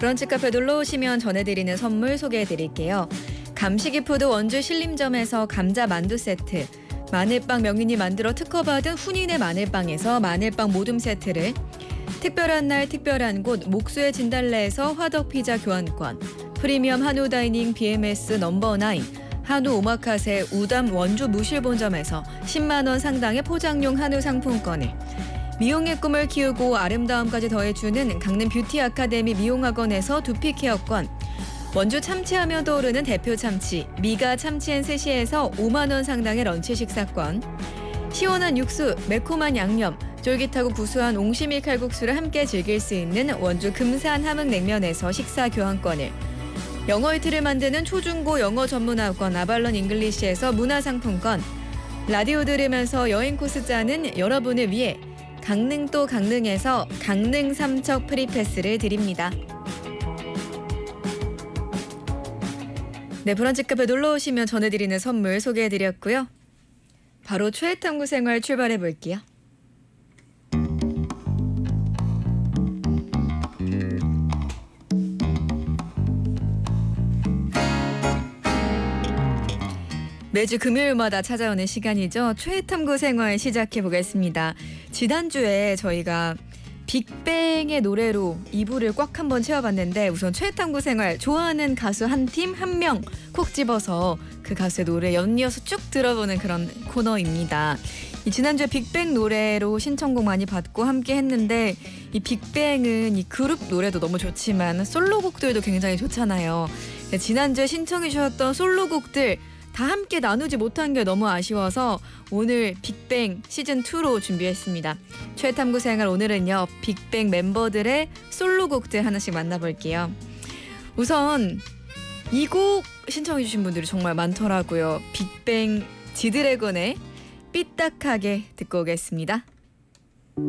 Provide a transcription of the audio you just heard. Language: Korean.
브런치 카페 놀러 오시면 전해드리는 선물 소개해드릴게요. 감시기푸드 원주 신림점에서 감자 만두 세트, 마늘빵 명인이 만들어 특허받은 훈인의 마늘빵에서 마늘빵 모듬 세트를, 특별한 날 특별한 곳 목수의 진달래에서 화덕피자 교환권, 프리미엄 한우 다이닝 BMS 넘버9 한우 오마카세 우담 원주 무실본점에서 10만 원 상당의 포장용 한우 상품권을, 미용의 꿈을 키우고 아름다움까지 더해주는 강릉 뷰티 아카데미 미용학원에서 두피 케어권, 원주 참치하면 떠오르는 대표 참치 미가 참치앤스시에서 5만 원 상당의 런치 식사권, 시원한 육수, 매콤한 양념, 쫄깃하고 구수한 옹심이 칼국수를 함께 즐길 수 있는 원주 금산 함흥냉면에서 식사 교환권을, 영어 이틀을 만드는 초중고 영어 전문학원 아발론 잉글리시에서 문화상품권, 라디오 들으면서 여행 코스 짜는 여러분을 위해 강릉도 강릉에서 강릉 삼척 프리패스를 드립니다. 네, 브런치 카페 놀러 오시면 전해드리는 선물 소개해드렸고요. 바로 최애탐구 생활 출발해 볼게요. 매주 금요일마다 찾아오는 시간이죠. 최애탐구 생활 시작해 보겠습니다. 지난주에 저희가 빅뱅의 노래로 2부를 꽉 한번 채워봤는데, 우선 최애탐구 생활 좋아하는 가수 한 팀 한 명 콕 집어서 그 가수의 노래 연이어서 쭉 들어보는 그런 코너입니다. 지난주에 빅뱅 노래로 신청곡 많이 받고 함께 했는데, 이 빅뱅은 이 그룹 노래도 너무 좋지만 솔로곡들도 굉장히 좋잖아요. 지난주에 신청해 주셨던 솔로곡들 다 함께 나누지 못한 게 너무 아쉬워서 오늘 빅뱅 시즌2로 준비했습니다. 최애탐구 생활 오늘은요, 빅뱅 멤버들의 솔로곡들 하나씩 만나볼게요. 우선 이 곡 신청해 주신 분들이 정말 많더라고요. 빅뱅 지드래곤의 삐딱하게 듣고 오겠습니다.